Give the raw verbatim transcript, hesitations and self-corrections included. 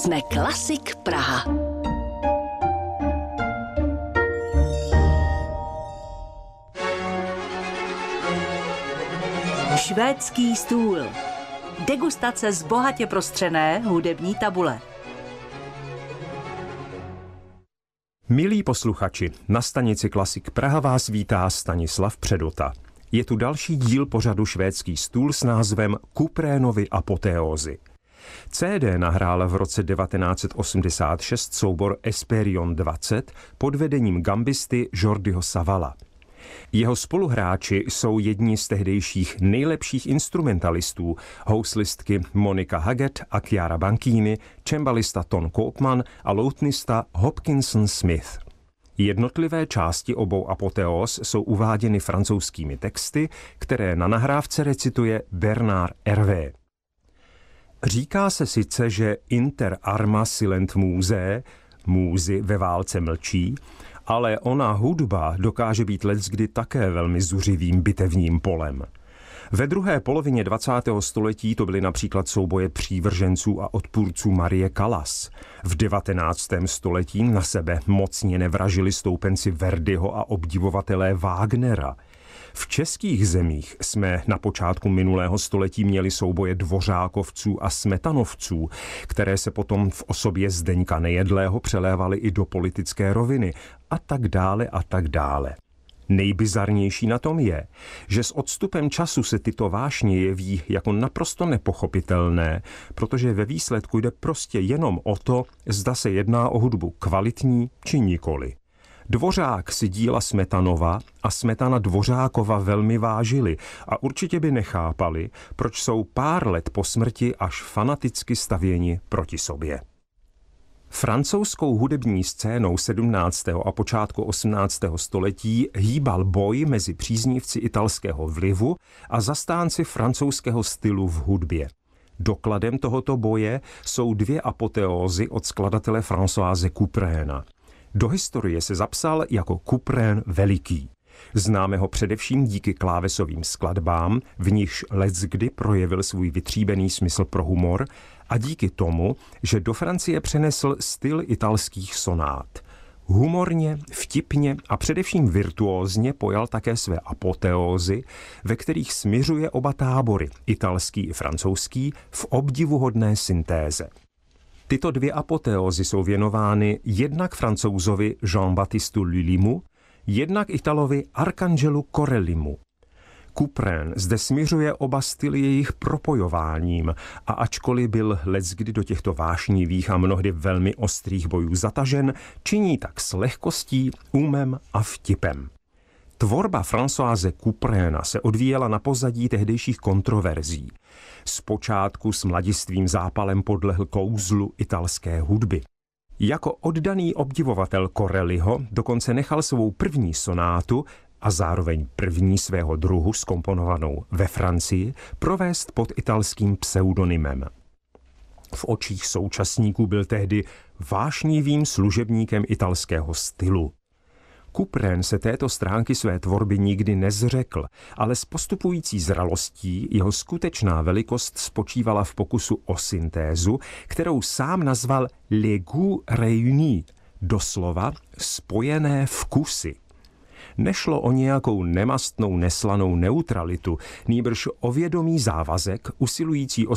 Jsme Klasik Praha. Švédský stůl. Degustace z bohatě prostřené hudební tabule. Milí posluchači, na stanici Klasik Praha vás vítá Stanislav Předota. Je tu další díl pořadu Švédský stůl s názvem Kuprénovy apoteózy. C D nahrál v roce devatenáct osmdesát šest soubor Esperion dvacet pod vedením gambisty Jordiho Savala. Jeho spoluhráči jsou jedni z tehdejších nejlepších instrumentalistů, houslistky Monika Haggett a Chiara Banchini, cembalista Ton Koopman a loutnista Hopkinson Smith. Jednotlivé části obou apoteóz jsou uváděny francouzskými texty, které na nahrávce recituje Bernard Hervé. Říká se sice, že inter arma silent muse, můzy ve válce mlčí, ale ona hudba dokáže být leckdy také velmi zuřivým bitevním polem. Ve druhé polovině dvacátého století to byly například souboje přívrženců a odpůrců Marie Callas. V devatenáctém století na sebe mocně nevražili stoupenci Verdiho a obdivovatelé Wagnera. V českých zemích jsme na počátku minulého století měli souboje dvořákovců a smetanovců, které se potom v osobě Zdeňka Nejedlého přelévaly i do politické roviny a tak dále a tak dále. Nejbizarnější na tom je, že s odstupem času se tyto vášně jeví jako naprosto nepochopitelné, protože ve výsledku jde prostě jenom o to, zda se jedná o hudbu kvalitní či nikoli. Dvořák si díla Smetanova a Smetana Dvořákova velmi vážili a určitě by nechápali, proč jsou pár let po smrti až fanaticky stavěni proti sobě. Francouzskou hudební scénou sedmnáctého a počátku osmnáctého století hýbal boj mezi příznivci italského vlivu a zastánci francouzského stylu v hudbě. Dokladem tohoto boje jsou dvě apoteózy od skladatele Françoise Couperéna. Do historie se zapsal jako Couperin veliký. Známe ho především díky klávesovým skladbám, v nichž leckdy projevil svůj vytříbený smysl pro humor, a díky tomu, že do Francie přenesl styl italských sonát. Humorně, vtipně a především virtuózně pojal také své apoteózy, ve kterých smiřuje oba tábory, italský i francouzský, v obdivuhodné syntéze. Tyto dvě apoteózy jsou věnovány jednak Francouzovi Jean-Baptistu Lullymu, jednak Italovi Arcangelu Corellimu. Couperin zde směřuje oba styly jejich propojováním a ačkoliv byl leckdy do těchto vášnivých a mnohdy velmi ostrých bojů zatažen, činí tak s lehkostí, úmem a vtipem. Tvorba Françoise Couperéna se odvíjela na pozadí tehdejších kontroverzí. Zpočátku s mladistvým zápalem podlehl kouzlu italské hudby. Jako oddaný obdivovatel Corelliho dokonce nechal svou první sonátu a zároveň první svého druhu zkomponovanou ve Francii provést pod italským pseudonymem. V očích současníků byl tehdy vášnivým služebníkem italského stylu. Couperin se této stránky své tvorby nikdy nezřekl, ale s postupující zralostí jeho skutečná velikost spočívala v pokusu o syntézu, kterou sám nazval les goûts réunis, doslova spojené vkusy. Nešlo o nějakou nemastnou neslanou neutralitu, nýbrž o vědomý závazek usilující o